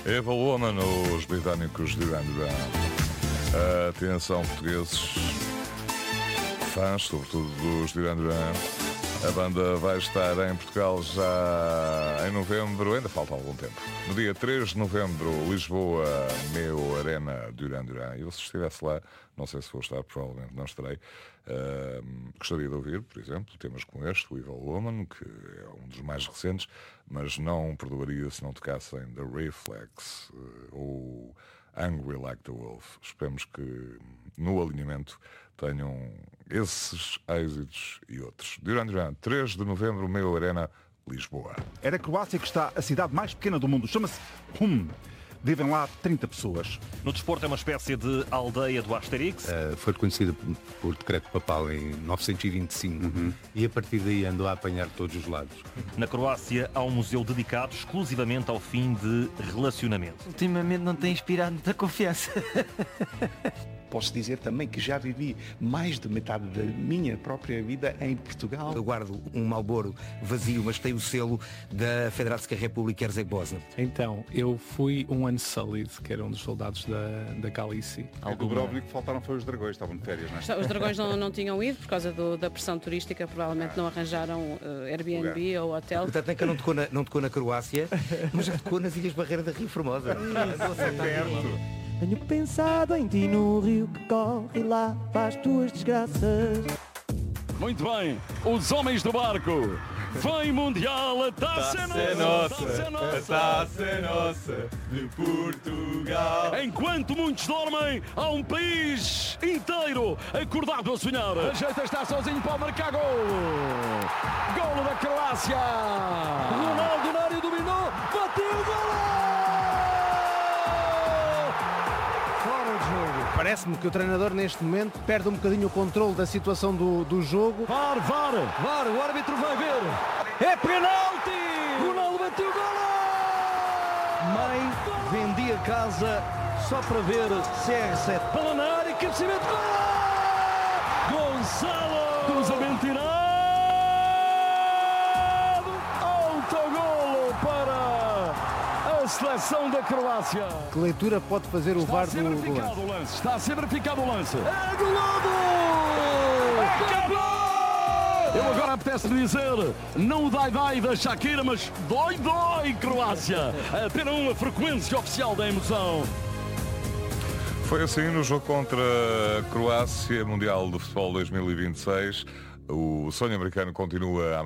Eva Woman, os britânicos de Duran Duran. Atenção, portugueses, fãs, sobretudo dos Duran Duran. A banda vai estar em Portugal já em novembro, ainda falta algum tempo. No dia 3 de novembro, Lisboa, Meu Arena, Duran Duran. Eu, se estivesse lá, não sei se vou estar, provavelmente não estarei. Gostaria de ouvir, por exemplo, temas como este, o Evil Woman, que é um dos mais recentes, mas não perdoaria se não tocassem The Reflex ou Angry Like the Wolf. Esperemos que no alinhamento tenham esses êxitos e outros. Duran Duran, 3 de novembro, Meu Arena, Lisboa. É da Croácia que está a cidade mais pequena do mundo. Chama-se Hum. Vivem lá 30 pessoas. No desporto é uma espécie de aldeia do Asterix. Foi reconhecida por decreto papal em 925 e a partir daí andou a apanhar todos os lados. Na Croácia há um museu dedicado exclusivamente ao fim de relacionamento. Ultimamente não tem inspirado muita confiança. Posso dizer também que já vivi mais de metade da minha própria vida em Portugal. Eu guardo um Marlboro vazio, mas tem o selo da Federação República Herzegovina. Então, eu fui um ano Salid, que era um dos soldados da Galícia. Do Dubrovnik faltaram foi os dragões, estavam de férias, não é? Os dragões não tinham ido por causa da pressão turística, provavelmente não arranjaram Airbnb ou hotel. Portanto, é que não tocou na Croácia, mas já tocou nas Ilhas Barreiras da Rio Formosa. Tenho pensado em ti no rio que corre lá para as tuas desgraças. Muito bem, os homens do barco. Vem Mundial, a taça é nossa, Taça é nossa, de Portugal. Enquanto muitos dormem, há um país inteiro acordado a sonhar. Ajeita, está sozinho para marcar golo. Golo da Croácia. Ronaldo Nário dominou, bateu o golo. Parece-me que o treinador neste momento perde um bocadinho o controle da situação do jogo. VAR, o árbitro vai ver. É penalti! Ronaldo bateu o golo! Mãe, vendi a casa só para ver CR7. Bola na área, cabeceamento, golo! Gonçalo! Cruzamento tirado! Autogolo para a seleção da Croácia. Que leitura pode fazer o VAR do lance? Está a ser verificado o lance. É golado! Acabou! Eu agora apetece-me dizer, não o dai da Shakira, mas dói, Croácia. Apenas uma frequência oficial da emoção. Foi assim no jogo contra a Croácia, Mundial de Futebol 2026. O sonho americano continua a